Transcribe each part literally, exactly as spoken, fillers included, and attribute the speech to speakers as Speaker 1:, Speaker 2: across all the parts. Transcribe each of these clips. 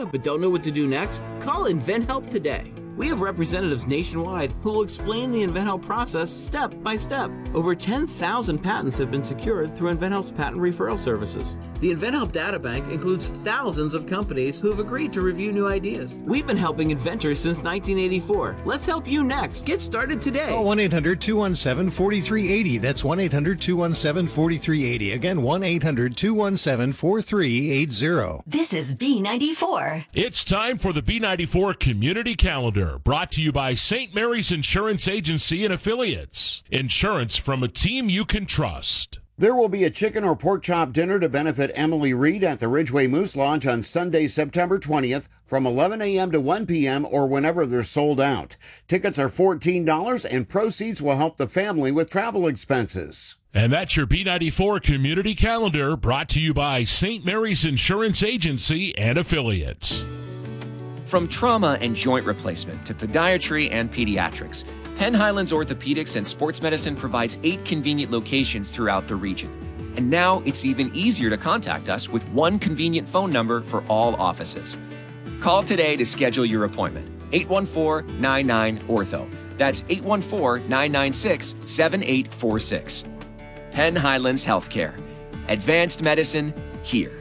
Speaker 1: idea but don't know what to do next? Call InventHelp today. We have representatives nationwide who will explain the InventHelp process step by step. Over ten thousand patents have been secured through InventHelp's patent referral services. The InventHelp Databank includes thousands of companies who have agreed to review new ideas. We've been helping inventors since nineteen eighty-four. Let's help you next. Get started today.
Speaker 2: Call one eight hundred two one seven four three eight zero. That's one eight hundred two one seven four three eight zero. Again, one eight hundred two one seven four three eight zero.
Speaker 3: This is B ninety-four.
Speaker 4: It's time for the B ninety-four Community Calendar, brought to you by Saint Mary's Insurance Agency and Affiliates. Insurance from a team you can trust.
Speaker 5: There will be a chicken or pork chop dinner to benefit Emily Reed at the Ridgeway Moose Lodge on Sunday, September twentieth from eleven a.m. to one p.m. or whenever they're sold out. Tickets are fourteen dollars and proceeds will help the family with travel expenses.
Speaker 4: And that's your B ninety-four Community Calendar, brought to you by Saint Mary's Insurance Agency and Affiliates.
Speaker 6: From trauma and joint replacement to podiatry and pediatrics, Penn Highlands Orthopedics and Sports Medicine provides eight convenient locations throughout the region. And now it's even easier to contact us with one convenient phone number for all offices. Call today to schedule your appointment. eight one four, nine nine, O R T H O. That's eight one four, nine nine six, seven eight four six. Penn Highlands Healthcare. Advanced medicine here.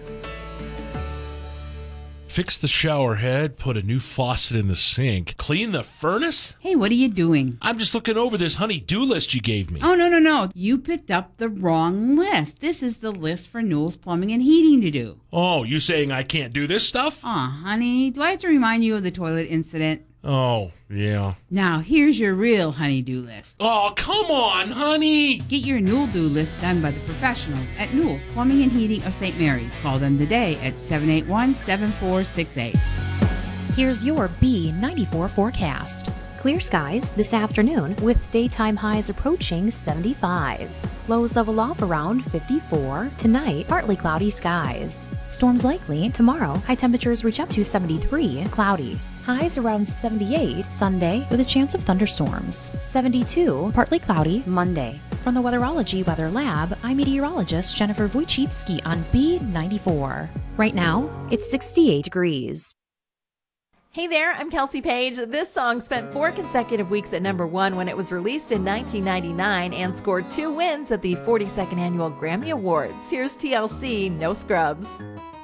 Speaker 4: Fix the shower head, put a new faucet in the sink, clean the furnace?
Speaker 7: Hey, what are you doing?
Speaker 4: I'm just looking over this honey-do list you gave me.
Speaker 7: Oh, no, no, no. You picked up the wrong list. This is the list for Newell's Plumbing and Heating to do.
Speaker 4: Oh, you saying I can't do this stuff?
Speaker 7: Aw, honey, do I have to remind you of the toilet incident?
Speaker 4: Oh, yeah.
Speaker 7: Now, here's your real honey-do list.
Speaker 4: Oh, come on, honey!
Speaker 7: Get your Newell-do list done by the professionals at Newell's Plumbing and Heating of Saint Mary's. Call them today at seven eight one, seven four six eight.
Speaker 8: Here's your B ninety-four forecast. Clear skies this afternoon with daytime highs approaching seventy-five. Lows level off around fifty-four. Tonight, partly cloudy skies. Storms likely tomorrow. High temperatures reach up to seventy-three. Cloudy. Highs around seventy-eight Sunday with a chance of thunderstorms. seventy-two, partly cloudy Monday. From the Weatherology Weather Lab, I'm meteorologist Jennifer Wojcicki on B ninety-four. Right now, it's sixty-eight degrees.
Speaker 9: Hey there, I'm Kelsey Page. This song spent four consecutive weeks at number one when it was released in nineteen ninety-nine and scored two wins at the forty-second Annual Grammy Awards. Here's T L C, No Scrubs.